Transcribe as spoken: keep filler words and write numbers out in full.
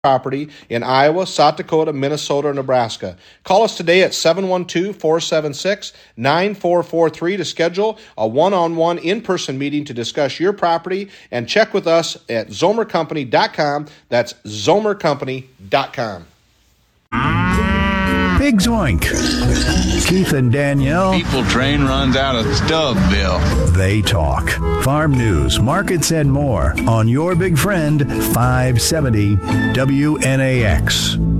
property in Iowa, South Dakota, Minnesota, or Nebraska. Call us today at seven one two, four seven six, nine four four three to schedule a one-on-one in-person meeting to discuss your property, and check with us at zomer company dot com. That's zomer company dot com. Big Zoink. Keith and Danielle. People train runs out of Stubbville. They talk. Farm news, markets, and more on your big friend, five seventy W N A X.